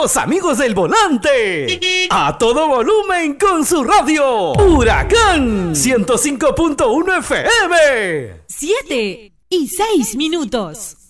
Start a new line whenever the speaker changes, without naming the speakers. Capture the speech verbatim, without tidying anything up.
los amigos del volante. A todo volumen con su radio. Huracán ciento cinco punto uno F M.
Siete y seis minutos.